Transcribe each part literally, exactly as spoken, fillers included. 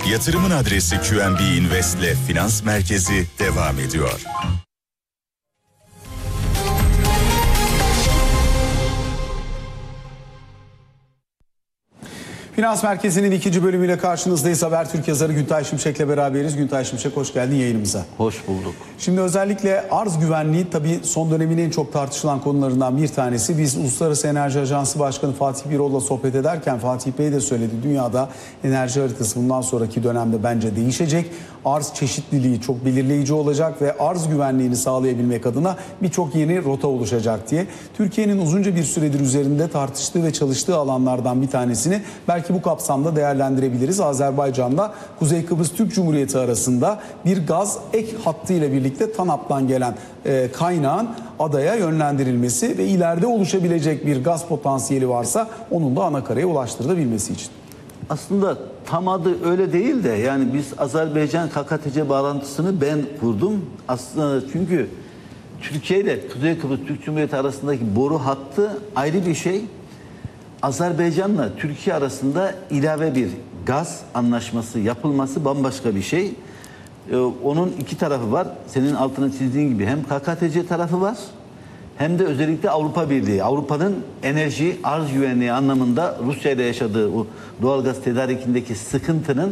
Yatırımın adresi Q N B Invest'le Finans Merkezi devam ediyor. Finans Merkezi'nin ikinci bölümüyle karşınızdayız. Habertürk yazarı Güntay Şimşek'le beraberiz. Güntay Şimşek, hoş geldin yayınımıza. Hoş bulduk. Şimdi özellikle arz güvenliği tabii son dönemin en çok tartışılan konularından bir tanesi. Biz Uluslararası Enerji Ajansı Başkanı Fatih Birol'la sohbet ederken Fatih Bey de söyledi. Dünyada enerji haritası bundan sonraki dönemde bence değişecek. Arz çeşitliliği çok belirleyici olacak ve arz güvenliğini sağlayabilmek adına birçok yeni rota oluşacak diye. Türkiye'nin uzunca bir süredir üzerinde tartıştığı ve çalıştığı alanlardan bir tanesini belki bu kapsamda değerlendirebiliriz. Azerbaycan'da Kuzey Kıbrıs Türk Cumhuriyeti arasında bir gaz ek hattı ile birlikte TANAP'tan gelen e, kaynağın adaya yönlendirilmesi ve ileride oluşabilecek bir gaz potansiyeli varsa onun da anakaraya ulaştırılabilmesi için. Aslında tam adı öyle değil de yani biz Azerbaycan K K T C bağlantısını ben kurdum. Aslında çünkü Türkiye ile Kuzey Kıbrıs Türk Cumhuriyeti arasındaki boru hattı ayrı bir şey. Azerbaycan'la Türkiye arasında ilave bir gaz anlaşması yapılması bambaşka bir şey. Ee, onun iki tarafı var. Senin altını çizdiğin gibi hem K K T C tarafı var hem de özellikle Avrupa Birliği. Avrupa'nın enerji arz güvenliği anlamında Rusya ile yaşadığı o doğalgaz tedarikindeki sıkıntının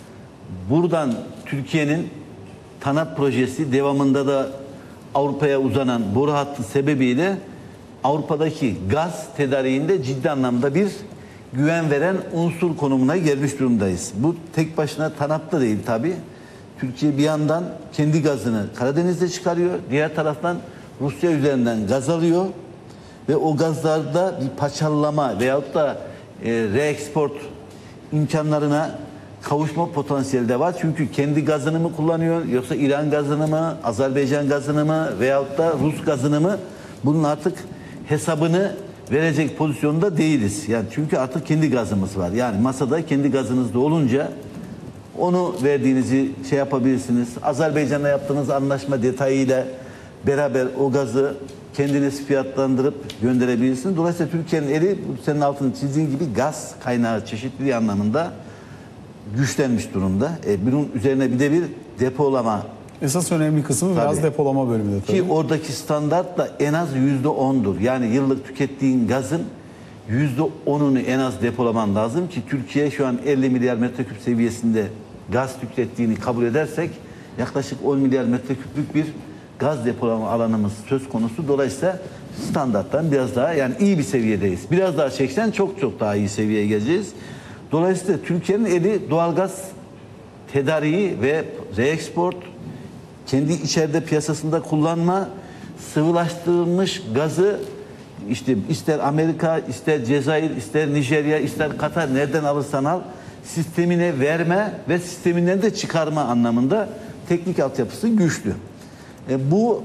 buradan Türkiye'nin TANAP projesi devamında da Avrupa'ya uzanan boru hattı sebebiyle Avrupa'daki gaz tedariğinde ciddi anlamda bir güven veren unsur konumuna gelmiş durumdayız. Bu tek başına TANAP'ta değil tabii. Türkiye bir yandan kendi gazını Karadeniz'de çıkarıyor. Diğer taraftan Rusya üzerinden gaz alıyor. Ve o gazlarda bir paçallama veyahut da e, reeksport imkanlarına kavuşma potansiyeli de var. Çünkü kendi gazını mı kullanıyor yoksa İran gazını mı, Azerbaycan gazını mı veyahut da Rus gazını mı? Bunun artık hesabını verecek pozisyonda değiliz. Yani çünkü artık kendi gazımız var. Yani masada kendi gazınızda olunca onu verdiğinizi şey yapabilirsiniz. Azerbaycan'la yaptığınız anlaşma detayıyla beraber o gazı kendiniz fiyatlandırıp gönderebilirsiniz. Dolayısıyla Türkiye'nin eli senin altını çizdiğin gibi gaz kaynağı çeşitliliği anlamında güçlenmiş durumda. E, bunun üzerine bir de bir depolama. Esas önemli kısmı tabii, biraz depolama bölümünde tabii. Ki oradaki standart da en az yüzde ondur. Yani yıllık tükettiğin gazın yüzde onunu en az depolaman lazım ki Türkiye şu an elli milyar metreküp seviyesinde gaz tükettiğini kabul edersek yaklaşık on milyar metreküplük bir gaz depolama alanımız söz konusu. Dolayısıyla standarttan biraz daha yani iyi bir seviyedeyiz. Biraz daha çeksen çok çok daha iyi seviyeye geleceğiz. Dolayısıyla Türkiye'nin eli doğalgaz tedariği ve reeksport, kendi içeride piyasasında kullanma, sıvılaştırılmış gazı işte ister Amerika, ister Cezayir, ister Nijerya, ister Katar nereden alırsan al sistemine verme ve sisteminden de çıkarma anlamında teknik altyapısı güçlü. E, bu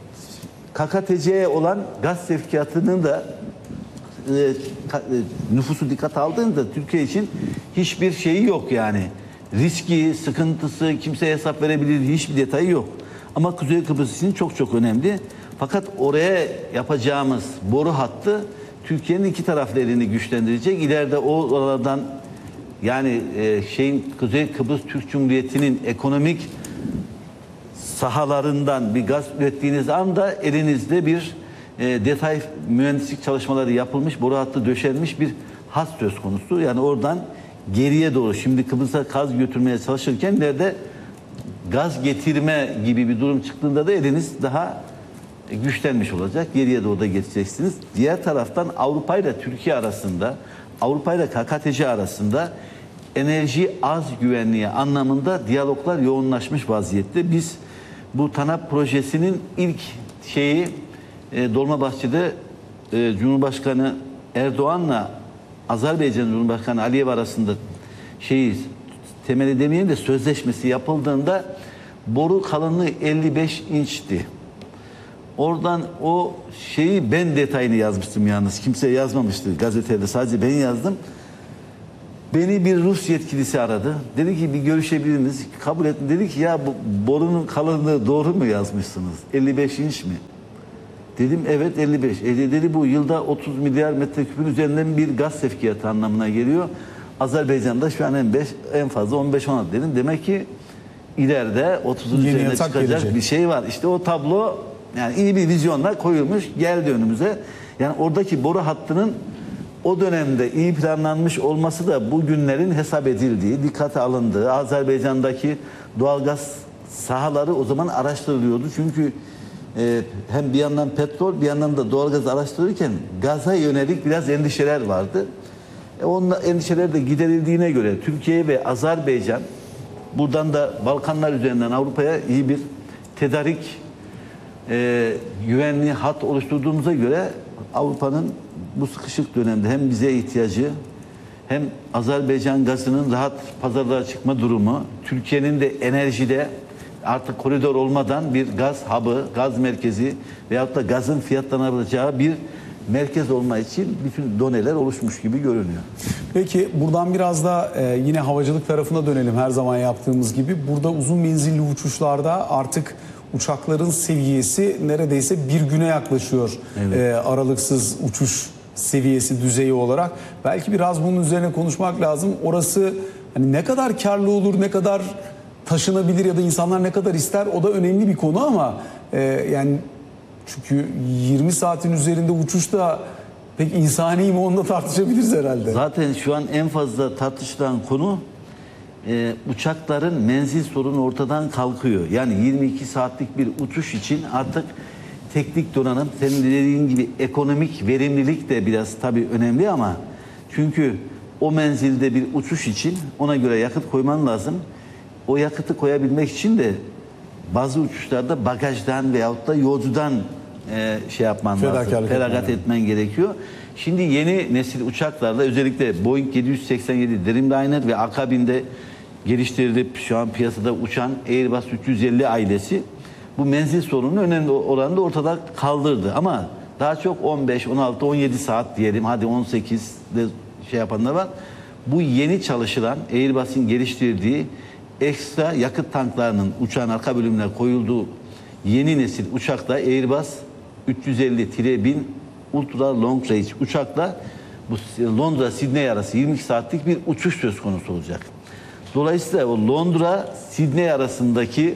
K K T C'ye olan gaz sevkiyatının da e, ka, e, nüfusu dikkat aldığında Türkiye için hiçbir şeyi yok yani. Riski, sıkıntısı, kimseye hesap verebilir hiçbir detayı yok. Ama Kuzey Kıbrıs için çok çok önemli. Fakat oraya yapacağımız boru hattı Türkiye'nin iki taraflı elini güçlendirecek. İleride oralardan yani e, şeyin Kuzey Kıbrıs Türk Cumhuriyeti'nin ekonomik sahalarından bir gaz ürettiğiniz anda elinizde bir e, detay mühendislik çalışmaları yapılmış, boru hattı döşenmiş bir hat söz konusu. Yani oradan geriye doğru şimdi Kıbrıs'a gaz götürmeye çalışırken nerede gaz getirme gibi bir durum çıktığında da eliniz daha güçlenmiş olacak. Geriye doğru da geçeceksiniz. Diğer taraftan Avrupa ile Türkiye arasında, Avrupa ile K K T C arasında enerji arz güvenliği anlamında diyaloglar yoğunlaşmış vaziyette. Biz bu TANAP projesinin ilk şeyi e, Dolmabahçe'de e, Cumhurbaşkanı Erdoğan'la Azerbaycan Cumhurbaşkanı Aliyev arasında şeyi temeli demeyelim de sözleşmesi yapıldığında boru kalınlığı elli beş inçti. Oradan o şeyi ben detayını yazmıştım yalnız. Kimse yazmamıştı gazetede. Sadece ben yazdım. Beni bir Rus yetkilisi aradı. Dedi ki bir görüşebilir miyiz? Kabul ettim. Dedi ki ya bu borunun kalınlığı doğru mu yazmışsınız? elli beş inç mi? Dedim evet elli beş. E dedi bu yılda otuz milyar metreküpün üzerinden bir gaz sevkiyatı anlamına geliyor. Azerbaycan'da şu an en, beş, en fazla on beş on altı dedim. Demek ki ileride otuzun Yeni üzerine yasak çıkacak gelecek. bir şey var. İşte o tablo yani iyi bir vizyonla koyulmuş, geldi önümüze. Yani oradaki boru hattının o dönemde iyi planlanmış olması da bu günlerin hesap edildiği, dikkate alındığı, Azerbaycan'daki doğalgaz sahaları o zaman araştırılıyordu. Çünkü e, hem bir yandan petrol, bir yandan da doğalgaz araştırırken gaza yönelik biraz endişeler vardı. E, onun endişeler de giderildiğine göre Türkiye ve Azerbaycan buradan da Balkanlar üzerinden Avrupa'ya iyi bir tedarik e, güvenli hat oluşturduğumuza göre Avrupa'nın bu sıkışık dönemde hem bize ihtiyacı hem Azerbaycan gazının rahat pazarlara çıkma durumu, Türkiye'nin de enerjide artık koridor olmadan bir gaz hub'ı, gaz merkezi veyahut da gazın fiyatlanabileceği bir merkez olma için bütün doneler oluşmuş gibi görünüyor. Peki buradan biraz da e, yine havacılık tarafına dönelim her zaman yaptığımız gibi. Burada uzun menzilli uçuşlarda artık uçakların seviyesi neredeyse bir güne yaklaşıyor. Evet. E, aralıksız uçuş seviyesi, düzeyi olarak. Belki biraz bunun üzerine konuşmak lazım. Orası hani ne kadar karlı olur, ne kadar taşınabilir ya da insanlar ne kadar ister, o da önemli bir konu ama e, yani çünkü yirmi saatin üzerinde uçuş da pek insani mi, onu da tartışabiliriz herhalde. Zaten şu an en fazla tartışılan konu e, uçakların menzil sorunu ortadan kalkıyor. Yani yirmi iki saatlik bir uçuş için artık teknik donanım, senin dediğin gibi ekonomik verimlilik de biraz tabii önemli ama çünkü o menzilde bir uçuş için ona göre yakıt koyman lazım. O yakıtı koyabilmek için de bazı uçuşlarda bagajdan veyahut da yolcudan e, şey yapman Fedakarlık lazım. Feragat etmen. etmen gerekiyor. Şimdi yeni nesil uçaklarda özellikle Boeing yedi yüz seksen yedi Dreamliner ve akabinde geliştirilip şu an piyasada uçan Airbus üç yüz elli ailesi bu menzil sorununu önemli oranda ortada kaldırdı. Ama daha çok on beş, on altı, on yedi saat diyelim, hadi on sekiz de şey yapanlar var. Bu yeni çalışılan Airbus'un geliştirdiği ekstra yakıt tanklarının uçağın arka bölümüne koyulduğu yeni nesil uçakta Airbus üç yüz elli bin Ultra Long Range uçakla bu Londra-Sydney arası yirmi iki saatlik bir uçuş söz konusu olacak. Dolayısıyla o Londra-Sydney arasındaki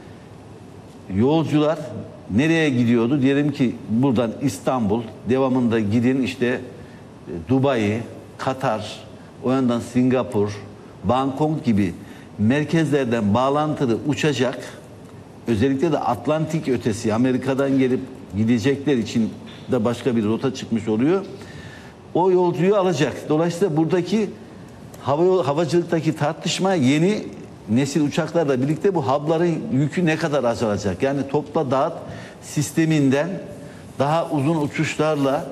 yolcular nereye gidiyordu? Diyelim ki buradan İstanbul, devamında gidin işte Dubai, Katar, o yandan Singapur, Bangkok gibi merkezlerden bağlantılı uçacak, özellikle de Atlantik ötesi Amerika'dan gelip gidecekler için de başka bir rota çıkmış oluyor. O yolcuyu alacak. Dolayısıyla buradaki hava, havacılıktaki tartışma yeni nesil uçaklarla birlikte bu hub'ların yükü ne kadar azalacak? Yani topla dağıt sisteminden daha uzun uçuşlarla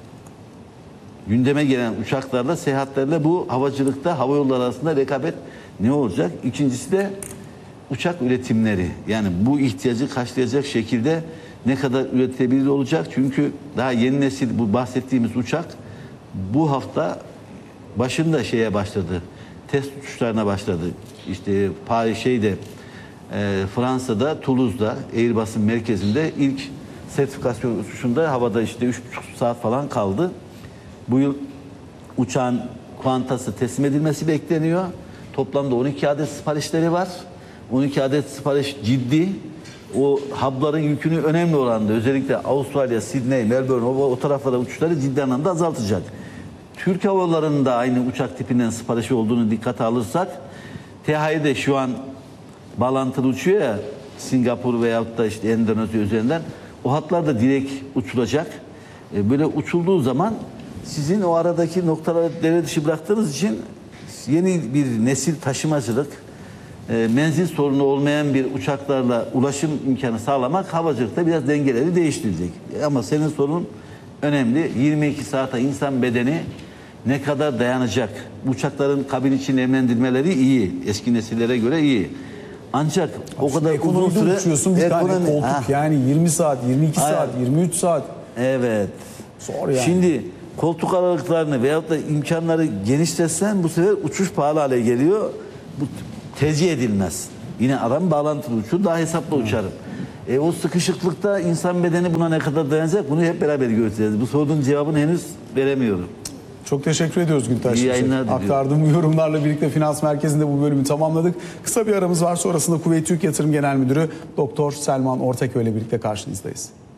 gündeme gelen uçaklarla, seyahatlerle bu havacılıkta hava yolları arasında rekabet ne olacak? İkincisi de uçak üretimleri. Yani bu ihtiyacı karşılayacak şekilde ne kadar üretilebilir olacak? Çünkü daha yeni nesil bu bahsettiğimiz uçak bu hafta başında şeye başladı. Test uçuşlarına başladı. İşte Paris şeyde e, Fransa'da, Toulouse'da, Airbus'un merkezinde ilk sertifikasyon uçuşunda havada işte üç buçuk saat falan kaldı. Bu yıl uçağın kuantası teslim edilmesi bekleniyor. Toplamda on iki adet siparişleri var. on iki adet sipariş ciddi. O hub'ların yükünü önemli oranda özellikle Avustralya, Sydney, Melbourne o, o taraflara uçuşları ciddi anlamda azaltacak. Türk Hava Yolları'nın da aynı uçak tipinden siparişi olduğunu dikkate alırsak T H Y de şu an bağlantılı uçuyor ya Singapur veyahut da işte Endonezya üzerinden. O hatlar da direkt uçulacak. E, böyle uçulduğu zaman sizin o aradaki noktaları devre dışı bıraktığınız için yeni bir nesil taşımacılık, e, menzil sorunu olmayan bir uçaklarla ulaşım imkanı sağlamak havacılıkta biraz dengeleri değiştirecek. E, ama senin sorun önemli. yirmi iki saate insan bedeni ne kadar dayanacak? Uçakların kabin için nemlendirmeleri iyi. Eski nesillere göre iyi. Ancak o kadar uzun süre uçuyorsun bir tane ekonomi- koltuk Ha. yani yirmi saat, yirmi iki Aynen. saat, yirmi üç saat. Evet. Zor yani. Şimdi koltuk aralıklarını veyahut da imkanları genişletsen bu sefer uçuş pahalı hale geliyor. Bu tercih edilmez. Yine adam bağlantılı uçur, daha hesaplı uçarım. E, o sıkışıklıkta insan bedeni buna ne kadar dayanacak bunu hep beraber göreceğiz. Bu sorunun cevabını henüz veremiyorum. Çok teşekkür ediyoruz Güntaş. İyi yayınlar diliyorum. Aktardığım bu yorumlarla birlikte Finans Merkezi'nde bu bölümü tamamladık. Kısa bir aramız var. Sonrasında Kuveyt Türk Yatırım Genel Müdürü Doktor Selman Ortaköy ile birlikte karşınızdayız.